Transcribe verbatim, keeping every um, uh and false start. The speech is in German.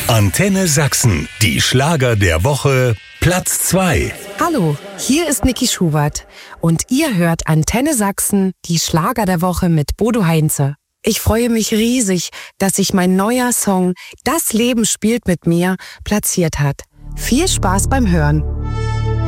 Antenne Sachsen, die Schlager der Woche, Platz zwei. Hallo, hier ist Niki Schubert und ihr hört Antenne Sachsen, die Schlager der Woche mit Bodo Heinze. Ich freue mich riesig, dass sich mein neuer Song Das Leben spielt mit mir platziert hat. Viel Spaß beim Hören.